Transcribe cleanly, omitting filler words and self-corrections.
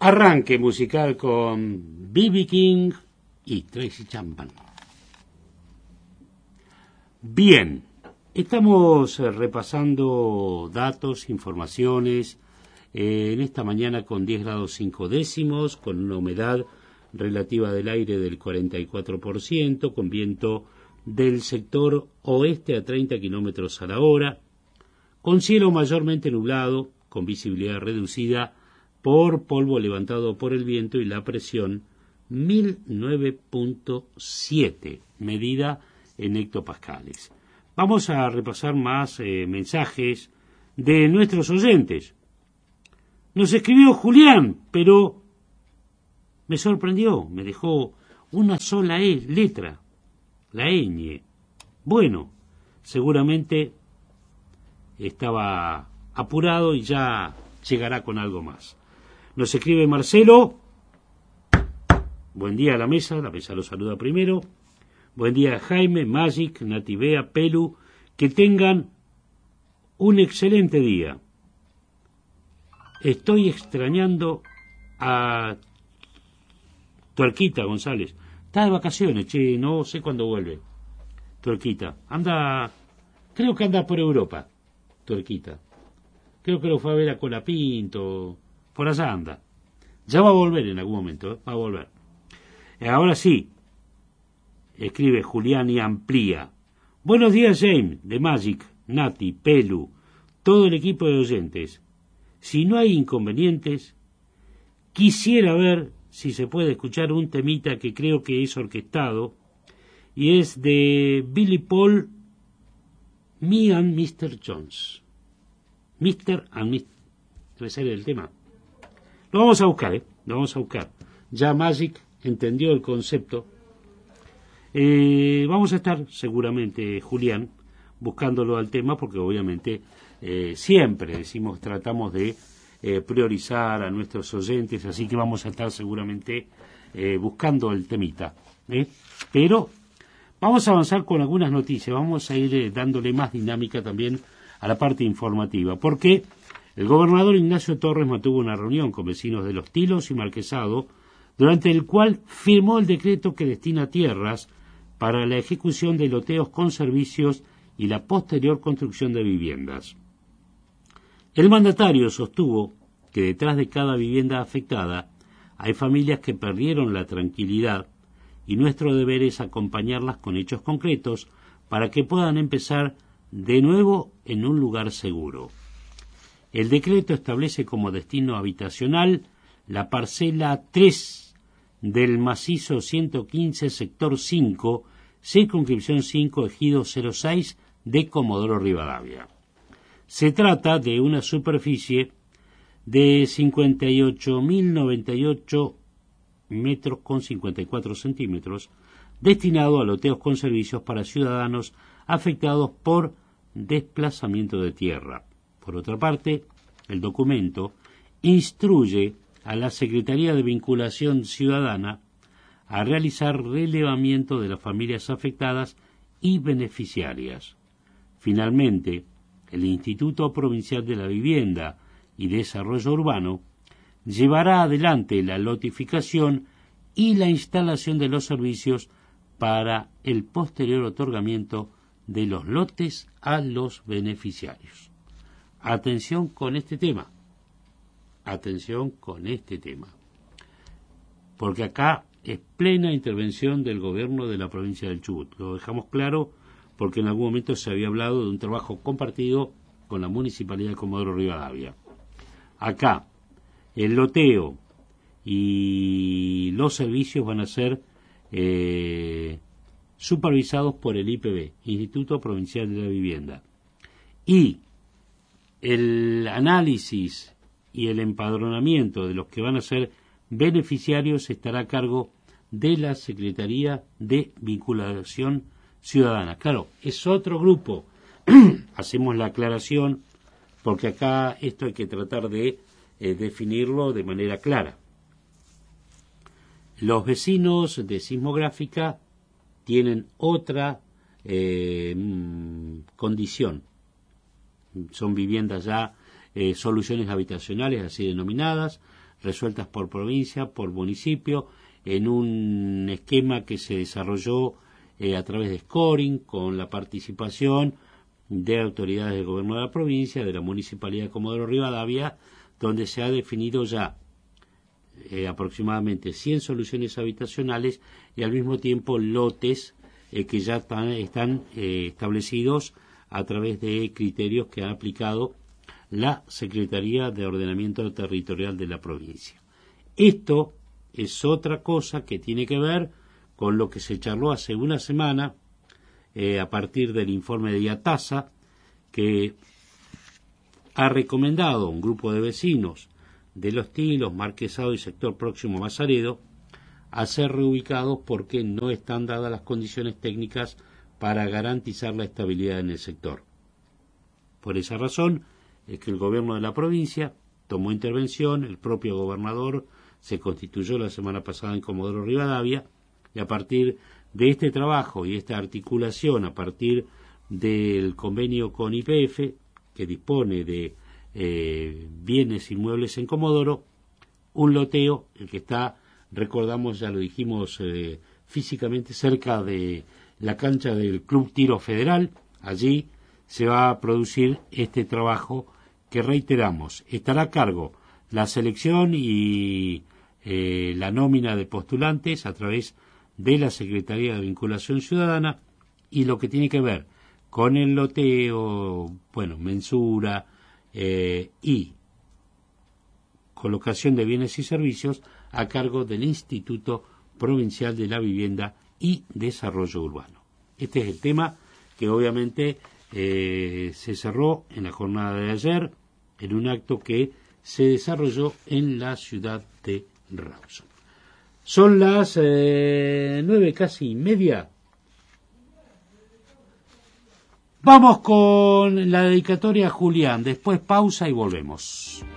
Arranque musical con B.B. King y Tracy Chapman. Bien, estamos repasando datos, informaciones, en esta mañana con 10 grados 5 décimos, con una humedad relativa del aire del 44%, con viento del sector oeste a 30 kilómetros a la hora, con cielo mayormente nublado, con visibilidad reducida por polvo levantado por el viento y la presión 1009.7, medida en hectopascales. Vamos a repasar más mensajes de nuestros oyentes. Nos escribió Julián, pero me sorprendió, me dejó una sola letra, la ñ. Bueno, seguramente estaba apurado y ya llegará con algo más. Nos escribe Marcelo. Buen día a la mesa lo saluda primero. Buen día Jaime, Magic, Nativea, Pelu, que tengan un excelente día. Estoy extrañando a Tuerquita González. Está de vacaciones, che, no sé cuándo vuelve. Tuerquita, creo que anda por Europa, Tuerquita. Creo que lo fue a ver a Colapinto, por allá anda. Ya va a volver en algún momento, va a volver. Ahora sí, escribe Julián y amplía. Buenos días, James, de Magic, Nati, Pelu, todo el equipo de oyentes. Si no hay inconvenientes, quisiera ver si se puede escuchar un temita que creo que es orquestado, y es de Billy Paul, Me and Mr. Jones. Mr. and Mr. Debe ser el tema. Lo vamos a buscar, Lo vamos a buscar. Ya Magic entendió el concepto. Vamos a estar seguramente, Julián, buscándolo al tema, porque obviamente siempre tratamos de priorizar a nuestros oyentes, así que vamos a estar seguramente buscando el temita. Pero vamos a avanzar con algunas noticias, vamos a ir dándole más dinámica también a la parte informativa, porque el gobernador Ignacio Torres mantuvo una reunión con vecinos de Los Tilos y Marquesado, durante el cual firmó el decreto que destina tierras para la ejecución de loteos con servicios y la posterior construcción de viviendas. El mandatario sostuvo que detrás de cada vivienda afectada hay familias que perdieron la tranquilidad y nuestro deber es acompañarlas con hechos concretos para que puedan empezar de nuevo en un lugar seguro. El decreto establece como destino habitacional la parcela 3 del macizo 115, sector 5, circunscripción 5, ejido 06 de Comodoro Rivadavia. Se trata de una superficie de 58.098 metros con 54 centímetros, destinado a loteos con servicios para ciudadanos afectados por desplazamiento de tierra. Por otra parte, el documento instruye a la Secretaría de Vinculación Ciudadana a realizar relevamiento de las familias afectadas y beneficiarias. Finalmente, el Instituto Provincial de la Vivienda y Desarrollo Urbano llevará adelante la lotificación y la instalación de los servicios para el posterior otorgamiento de los lotes a los beneficiarios. Atención con este tema, porque acá es plena intervención del gobierno de la provincia del Chubut. Lo dejamos claro porque en algún momento se había hablado de un trabajo compartido con la Municipalidad de Comodoro Rivadavia. Acá, el loteo y los servicios van a ser supervisados por el IPB, Instituto Provincial de la Vivienda. Y el análisis y el empadronamiento de los que van a ser beneficiarios estará a cargo de la Secretaría de Vinculación Ciudadana. Claro, es otro grupo. Hacemos la aclaración porque acá esto hay que tratar de definirlo de manera clara. Los vecinos de Sismográfica tienen otra condición. Son viviendas ya, soluciones habitacionales así denominadas, resueltas por provincia, por municipio, en un esquema que se desarrolló a través de scoring, con la participación de autoridades del gobierno de la provincia, de la Municipalidad de Comodoro Rivadavia, donde se ha definido ya aproximadamente 100 soluciones habitacionales y al mismo tiempo lotes que ya están establecidos a través de criterios que ha aplicado la Secretaría de Ordenamiento Territorial de la provincia. Esto es otra cosa que tiene que ver con lo que se charló hace una semana a partir del informe de IATASA, que ha recomendado a un grupo de vecinos de Los Tilos, Marquesado y sector próximo a Mazaredo a ser reubicados porque no están dadas las condiciones técnicas para garantizar la estabilidad en el sector. Por esa razón es que el gobierno de la provincia tomó intervención, el propio gobernador se constituyó la semana pasada en Comodoro Rivadavia, y a partir de este trabajo y esta articulación, a partir del convenio con YPF, que dispone de bienes inmuebles en Comodoro, un loteo, el que está, recordamos, ya lo dijimos, físicamente cerca de la cancha del Club Tiro Federal. Allí se va a producir este trabajo que, reiteramos, estará a cargo la selección y la nómina de postulantes a través de la Secretaría de Vinculación Ciudadana, y lo que tiene que ver con el loteo, mensura y colocación de bienes y servicios a cargo del Instituto Provincial de la Vivienda y Desarrollo Urbano. Este es el tema que obviamente se cerró en la jornada de ayer en un acto que se desarrolló en la ciudad de Rawson. Son las 9 casi y media. Vamos con la dedicatoria a Julián, después pausa y volvemos.